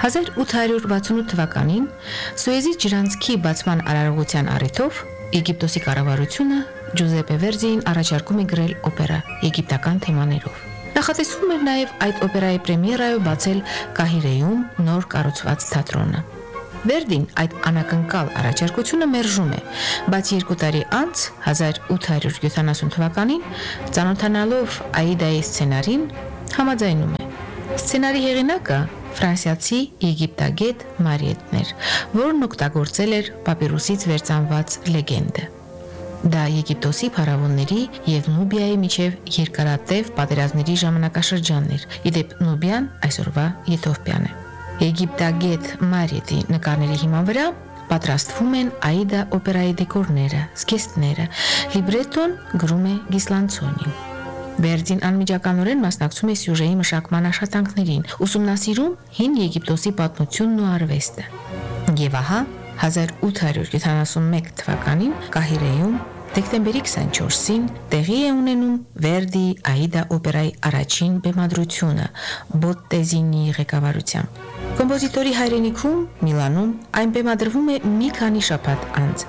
1868 թվականին Սուեզի ջրանցքի բացման արարողության առիթով Եգիպտոսի կառավարությունը Ջուզեպե Վերդիին առաջարկում է գրել օպերա եգիպտական թեմաներով։ Նախատեսվում էր նաև այդ օպերայի պրեմիերայով բացել Կահիրեում նոր կառուցված թատրոնը։ Վերդին այդ անակնկալ առաջարկությունը մերժում է, բայց 2 տարի անց 1870 թվականին ծանոթանալով Աիդայի սցենարին համաձայնում է։ Սցենարի հեղինակը ֆրանսիացի եգիպտագետ Մարիետն էր, որն օգտագործել էր պապիրուսից վերծանված լեգենդը։ Դա Եգիպտոսի փարավոնների եւ Նուբիայի միջև երկարատև պատերազմների ժամանակաշրջանն էր։ Իդեպ Նուբիան այսօրվա Եթովպիան է։ Եգիպտագետ Մարիետի նկարների հիման վրա պատրաստվում են Աիդա օպերայի դեկորները, զգեստները, լիբրետոն գրում է Գիսլանցոնին։ Վերդին անմիջականորեն մասնակցում է սյուժեի մշակման աշխատանքներին, ուսումնասիրում հին Եգիպտոսի պատմությունն ու արվեստը։ Եվ ահա 1871 թվականին Կահիրեում դեկտեմբերի 24-ին տեղի է ունենում Վերդիի Աիդա օպերայի առաջին բեմադրությունը Բոտտեզինիի ղեկավարությամբ։ Կոմպոզիտորի հայրենիքում Միլանում այն բեմադրվում է մի քանի շաբաթ անց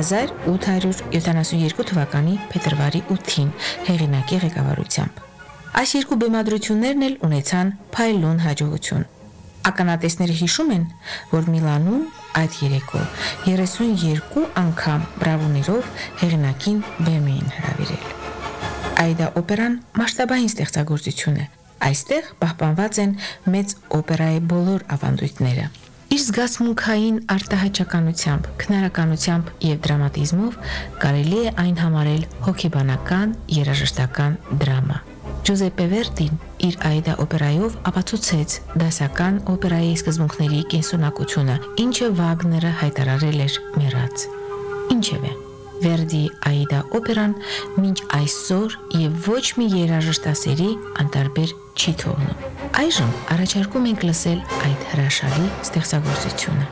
1872 թվականի փետրվարի 8-ին հեղինակի ղեկավարությամբ։ Այս երկու բեմադրություններն էլ ունեցան փայլուն հաջողություն։ Ականատեսները հիշում են, որ Միլանում այդ երեկո 32 անգամ բրավոներով հեղինակին բեմ էին հրավիրել։ Աիդա օպերան մասշտաբային ստեղծագործություն է։ Այստեղ պահպանված են մեծ օպերայի բոլոր ավանդույթները։ Իր զգացմունքային արտահայտչականությամբ, քնարականությամբ եւ դրամատիզմով կարելի է այն համարել հոգեբանական երաժշտական դրամա։ Ջուզեպե Վերդին իր Աիդա օպերայով ապացուցեց դասական օպերայի սկզբունքների կենսունակությունը, ինչը Վագները հայտարարել էր մեռած։ Ինչևէ, Վերդիի Աիդա օպերան մինչ այսօր եւ ոչ մի երաժշտասերի անտարբեր չի թողնում։ Այժմ առաջարկում ենք լսել այդ հրաշալի ստեղծագործությունը։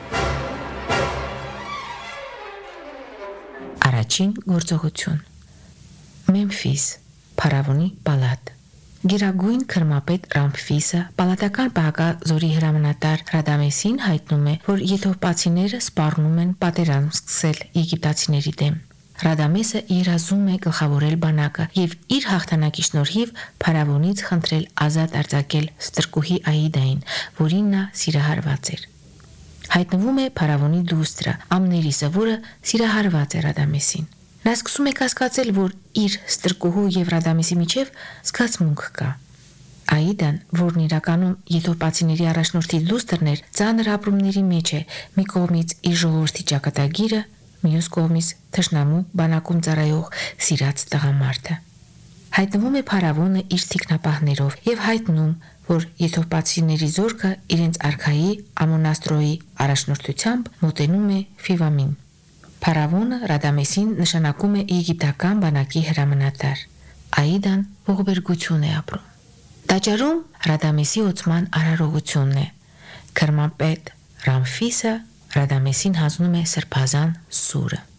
Առաջին գործողություն։ Մեմֆիս, Փարավոնի պալատ։ Գերագույն քրմապետ Ռամֆիսը պալատական պահակազորի հրամանատար Ռադամեսին հայտնում է, որ եթովպացիները սպառնում են պատերազմ սկսել եգիպտացիների դեմ։ Ռադամեսը երազում է գլխավորել բանակը եւ իր հաղթանակի շնորհիվ Փարավոնից խնդրել ազատ արձակել ստրկուհի Աիդային, որին նա սիրահարված էր։ Հայտնվում է Փարավոնի դուստրը Ամներիսը, որը սիրահարված է Ռադամեսին։ Նա սկսում է կասկածել, որ իր ստրկուհու եւ Ռադամեսի միջև զգացմունք կա։ Աիդան, որն իրականում եթովպացիների առաջնորդի դուստրն էր, ծանր ապրումների մեջ է, մի կողմից իր ժողովրդի ճակատագիրը, մյուս կողմից թշնամու բանակում ծառայող սիրած տղամարդը։ Հայտնվում է Փարավոնը իր թիկնապահներով եւ հայտնում, որ եթովպացիների զորքը իրենց արքայի Ամոնաստրոյի առաջնորդությամբ մոտենում է Ֆիվամին։ Փարավոնը Ռադամեսին նշանակում է եգիպտական բանակի հրամանատար։ Աիդան ողբերգություն է ապրում։ Տաճարում Ռադամեսի ոցման արարողությունն է։ Քրմապետ Ռամֆիսը Ռադամեսին հանձնում է սրբազան սուրը։